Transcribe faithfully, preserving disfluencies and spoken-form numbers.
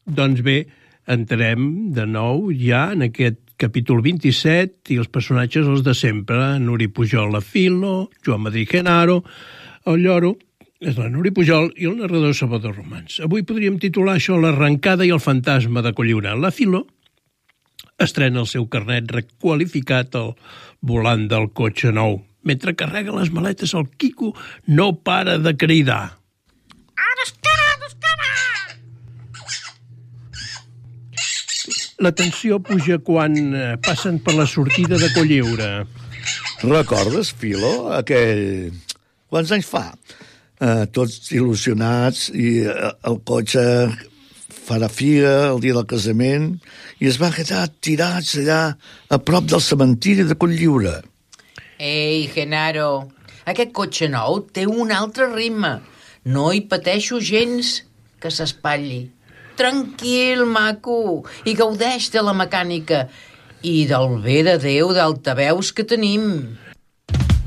Doncs bé, entrem de nou ja en aquest capítol vint-i-set i els personatges els de sempre. Nuri Pujol, la Filo, Joan Madrid Genaro, el Lloro, és la Nuri Pujol i el narrador Salvador Romans. Avui podríem titular això L'arrencada i el fantasma de Cotlliure. La Filo estrena el seu carnet requalificat al volant del cotxe nou. Mentre carrega les maletes, el Quico no para de cridar. Ara estarà, ara estarà! La tensió puja quan passen per la sortida de Cotlliure. Recordes, Filo, aquell... Quants anys fa? Uh, tots il·lusionats i uh, el cotxe farà figa el dia del casament i es van quedar tirats allà a prop del cementiri de Cotlliure. Ei, Genaro, aquest cotxe nou té un altre ritme. No hi pateixo gens que s'espatlli. Tranquil, maco, i gaudeix de la mecànica i del bé de Déu d'altaveus que tenim.